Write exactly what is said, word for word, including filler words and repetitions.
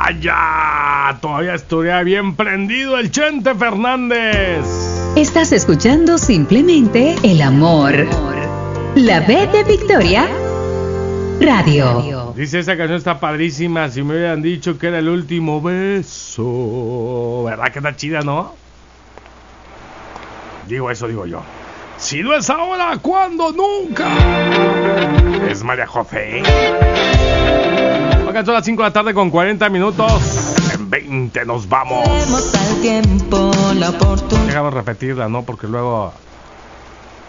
vaya, todavía estaría bien prendido el Chente Fernández. Estás escuchando simplemente el amor. La B de Victoria Radio. Dice, esta canción está padrísima. Si me hubieran dicho que era el último beso. ¿Verdad que está chida, no? Digo eso, digo yo. Si no es ahora, ¿cuándo? Nunca. Es María José. Acá son las cinco de la tarde con cuarenta minutos. En veinte nos vamos. Al tiempo, la oportunidad. Dejamos repetirla, ¿no? Porque luego